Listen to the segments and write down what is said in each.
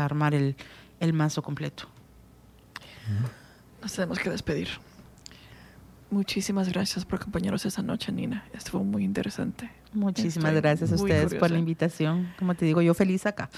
armar el mazo completo. Nos tenemos que despedir. Muchísimas gracias por acompañarnos esta noche, Nina. Estuvo muy interesante. Muchísimas gracias a ustedes curiosa por la invitación. Como te digo, yo feliz acá.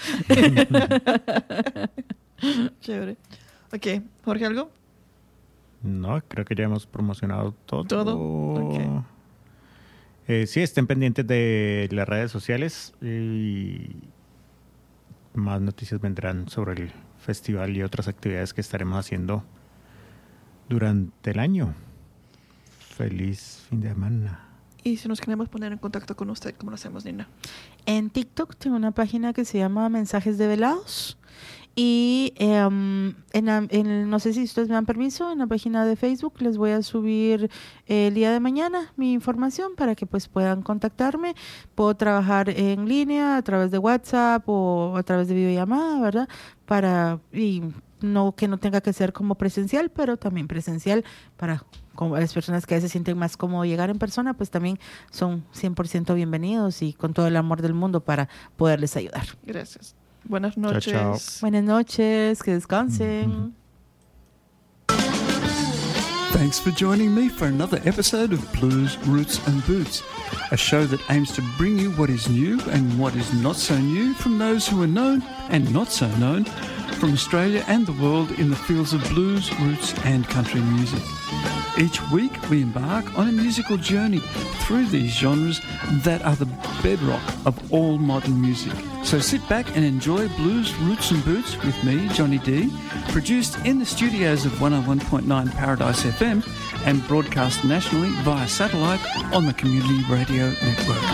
Chévere. Ok, Jorge, ¿algo? No, creo que ya hemos promocionado todo. ¿Todo? Ok. Sí, estén pendientes de las redes sociales y más noticias vendrán sobre el festival y otras actividades que estaremos haciendo durante el año. Feliz fin de semana. Y si nos queremos poner en contacto con usted, ¿cómo lo hacemos, Nina? En TikTok tengo una página que se llama Mensajes Develados. Y no sé si ustedes me dan permiso, en la página de Facebook les voy a subir el día de mañana mi información para que pues puedan contactarme. Puedo trabajar en línea a través de WhatsApp o a través de videollamada, ¿verdad? Que no tenga que ser como presencial, pero también presencial para como las personas que a veces sienten más cómodo llegar en persona, pues también son 100% bienvenidos y con todo el amor del mundo para poderles ayudar. Gracias. Buenas noches. Chao. Buenas noches, que descansen. Thanks for joining me for another episode of Blues, Roots and Boots, a show that aims to bring you what is new and what is not so new from those who are known and not so known from Australia and the world in the fields of blues, roots and country music. Each week we embark on a musical journey through these genres that are the bedrock of all modern music. So sit back and enjoy Blues, Roots and Boots with me, Johnny D, produced in the studios of 101.9 Paradise FM and broadcast nationally via satellite on the Community Radio Network.